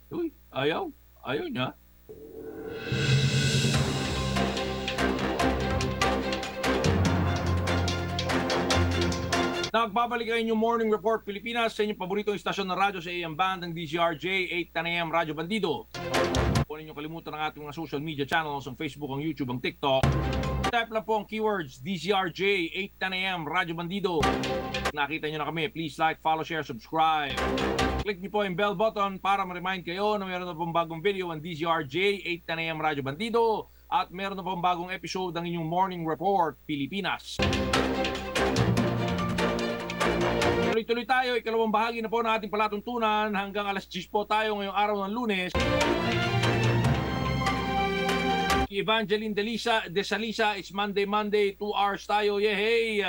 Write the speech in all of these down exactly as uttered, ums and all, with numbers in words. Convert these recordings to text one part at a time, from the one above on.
Uy, ayaw. Ayaw niya. Nagbabalik ang inyong Morning Report Pilipinas sa inyong paboritong istasyon ng radyo sa A M Band ng D Z R J, eight ten A M Radyo Bandido. Huwag ninyong kalimutan ang ating mga social media channels, ang Facebook, ang YouTube, ang TikTok. Type lang po ang keywords D Z R J, eight ten A M Radyo Bandido. Nakita nyo na kami, please like, follow, share, subscribe. Click niyo po yung bell button para ma-remind kayo na meron na pong bagong video ang D Z R J, eight ten A M Radyo Bandido at meron na pong bagong episode ng inyong Morning Report Pilipinas. Tuloy-tuloy tayo, ikalawang bahagi na po ng ating palatuntunan hanggang alas diyes po tayo ngayong araw ng Lunes. Evangeline Delisa, Desalisa, it's Monday, Monday, two hours tayo, yehey!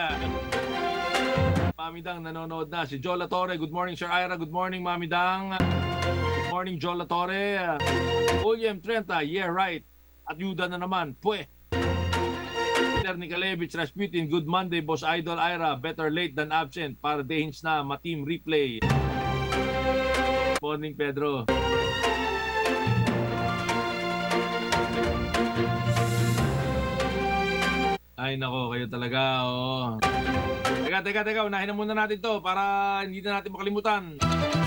Mami Dang nanonood na, si Jola Torre, good morning Sir Ira, good morning Mami Dang. Good morning Jola Torre. William Trenta, yeah right, at Yuda na naman, pwe. Peter Nikalevich, Rasputin, good Monday, Boss Idol Ira, better late than absent, para dehins na, ma-team replay. Morning, Pedro. Ay, nako, kayo talaga, oo. Teka, teka, teka, unahin na muna natin to para hindi na natin makalimutan.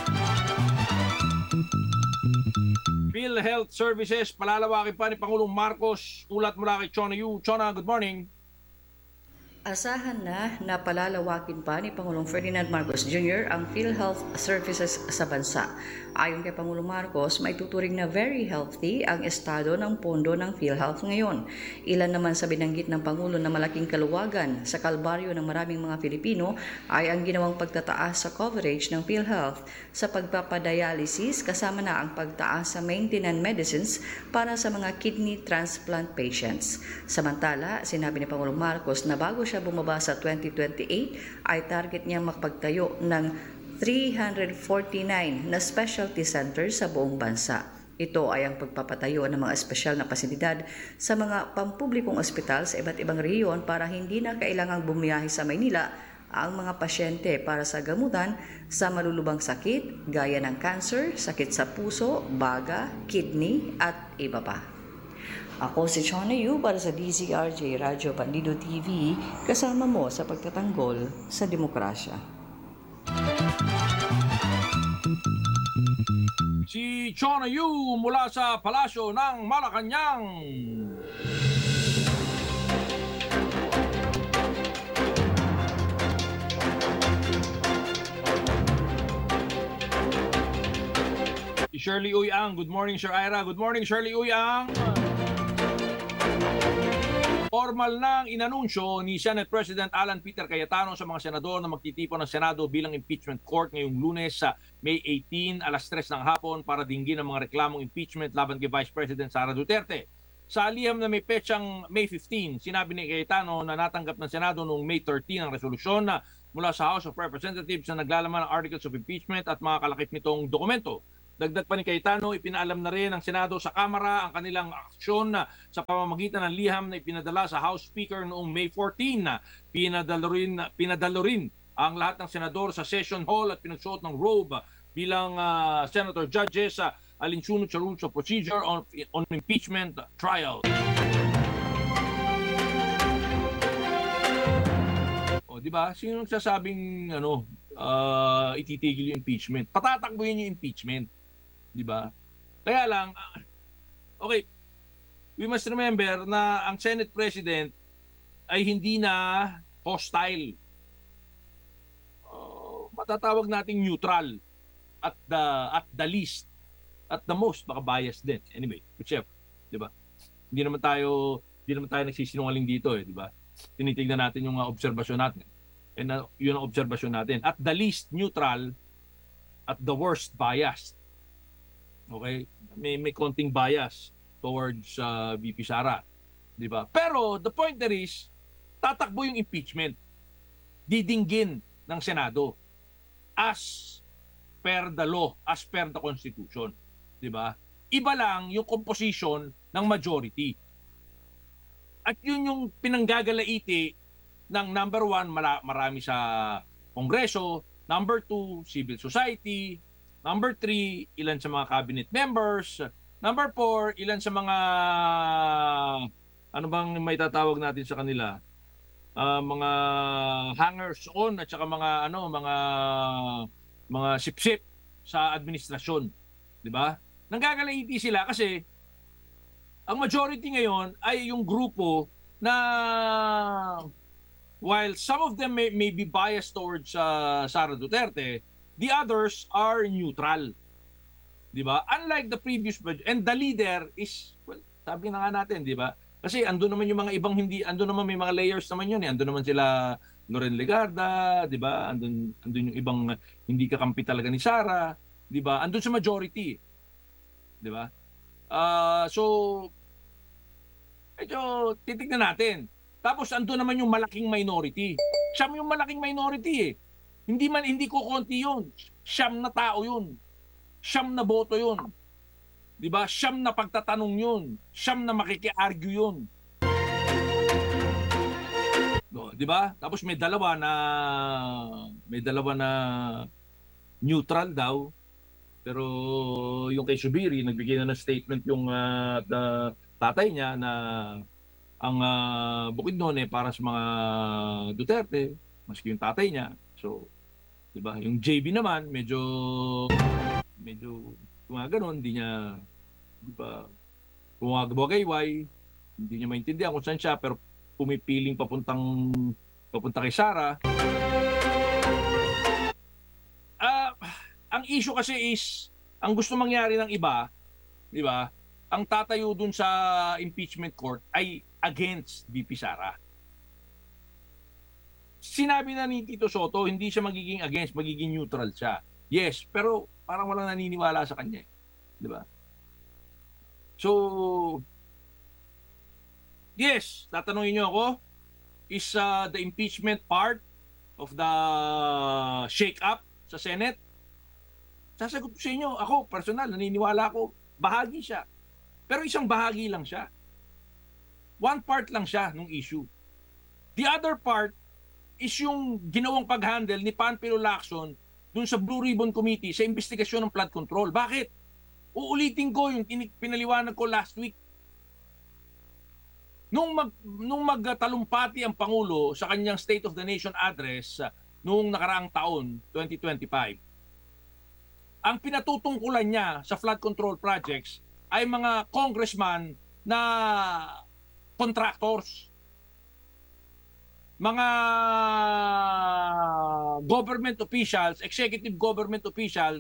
PhilHealth Services, palalawakin pa ni Pangulong Marcos. Ulat mula kay Chona Yu. Chona, good morning. Asahan na na palalawakin pa ni Pangulong Ferdinand Marcos Junior ang PhilHealth Services sa bansa. Ayon kay Pangulong Marcos, may tuturing na very healthy ang estado ng pondo ng PhilHealth ngayon. Ilan naman sa binanggit ng Pangulo na malaking kaluwagan sa kalbaryo ng maraming mga Pilipino ay ang ginawang pagtataas sa coverage ng PhilHealth sa pagpapadialysis kasama na ang pagtaas sa maintenance medicines para sa mga kidney transplant patients. Samantala, sinabi ni Pangulong Marcos na bago siya bumaba sa twenty twenty-eight ay target niya makapagtayo ng three hundred forty-nine na specialty centers sa buong bansa. Ito ay ang pagpapatayo ng mga espesyal na pasilidad sa mga pampublikong ospital sa iba't ibang rehiyon para hindi na kailangang bumiyahe sa Maynila ang mga pasyente para sa gamutan sa malulubang sakit gaya ng cancer, sakit sa puso, baga, kidney at iba pa. Ako si Chona Yu para sa D Z R J Radyo Bandido T V, kasama mo sa pagtatanggol sa demokrasya. Si Chona Yu mula sa Palasyo ng Malacanang. Si Shirley Uyang, good morning Sir Ira, good morning Shirley Uyang. Formal nang inanunsyo ni Senate President Alan Peter Cayetano sa mga senador na magtitipon ng Senado bilang impeachment court ngayong Lunes sa May eighteen, alas tres ng hapon para dinggin ang mga reklamong impeachment laban kay Vice President Sara Duterte. Sa liham na may petsang May fifteen, sinabi ni Cayetano na natanggap ng Senado noong May thirteen ang resolusyon na mula sa House of Representatives na naglalaman ng Articles of Impeachment at mga kalakip nitong dokumento. Dagdag pa ni Cayetano, ipinaalam na rin ng Senado sa Kamara ang kanilang aksyon na sa pamamagitan ng liham na ipinadala sa House Speaker noong May fourteen. Pinadalo rin, pinadalo rin ang lahat ng senador sa session hall at pinagsuot ng robe bilang uh, senator judges sa uh, alinsunod sa rules of procedure on, on impeachment trial. O, di ba? Sino nagsasabing ano, uh, ititigil yung impeachment? Patatakbuhin yung impeachment. Di ba? Kaya lang, okay, we must remember na ang Senate President ay hindi na hostile. Uh, matatawag nating neutral at the at the least, at the most baka biased din. Anyway, whichever, di ba? Hindi naman tayo hindi naman tayo nagsisinungaling dito, eh, di ba? Tinitingnan natin yung uh, obserbasyon natin. And uh, yun ang obserbasyon natin. At the least neutral, at the worst biased. Okay? May may konting bias towards uh, V P Sara, 'di ba? Pero the point there is tatakbo yung impeachment. Didinggin ng Senado as per the law, as per the Constitution, 'di ba? Iba lang yung composition ng majority. At yun yung pinanggagalaiti ng number one, marami sa Kongreso, number two, civil society, Number three, ilan sa mga cabinet members. Number four, ilan sa mga, ano bang may tatawag natin sa kanila? Ah, mga hangers on at saka mga ano, mga mga sipsip sa administrasyon, 'di ba? Nanggagalaiti sila kasi ang majority ngayon ay yung grupo na while some of them may, may be biased towards uh, Sara Duterte, the others are neutral. 'Di ba? Unlike the previous budget, and the leader is, well, sabi na nga natin, 'di ba? Kasi ando naman yung mga ibang hindi, ando naman may mga layers naman yun eh. Ando naman sila Loren Legarda, 'di ba? Andun andun yung ibang hindi kakampi talaga ni Sara, 'di ba? Andun sa majority, 'di ba? Ah, so medyo titignan natin. Tapos ando naman yung malaking minority. Siyam yung malaking minority eh. Hindi man hindi ko konti yun. Siyam na tao yun. Siyam na boto yun. 'Di ba? Siyam na pagtatanong yun. Siyam na makiki-argue yun. No, 'di ba? Tapos may dalawa na may dalawa na neutral daw. Pero yung kay Subiri, nagbigay na ng statement yung uh, the, tatay niya na ang uh, Bukidnon eh para sa mga Duterte, maski yung tatay niya. So, 'di ba? Yung J B naman medyo medyo gumagano, hindi niya, 'di ba? Bumagayway, hindi niya maintindihan kung saan siya, pero pumipiling papuntang papunta kay Sara. Ah, ang issue kasi is ang gusto mangyari ng iba, 'di ba? Ang tatayo dun sa impeachment court ay against V P Sara. Sinabi na ni Tito Soto, hindi siya magiging against, magiging neutral siya. Yes, pero parang walang naniniwala sa kanya, 'di ba? So, yes, tatanungin niyo ako, is uh, the impeachment part of the shake-up sa Senate? Sasagot ko sa inyo, ako personal, naniniwala ako, bahagi siya. Pero isang bahagi lang siya. One part lang siya nung issue. The other part is yung ginawang pag-handle ni Panfilo Lacson dun sa Blue Ribbon Committee sa investigasyon ng flood control. Bakit? Uulitin ko yung pinaliwanag ko last week. Nung mag nung magtalumpati ang Pangulo sa kanyang State of the Nation address uh, noong nakaraang taon, twenty twenty-five, ang pinatutungkulan niya sa flood control projects ay mga congressman na contractors, mga government officials, executive government officials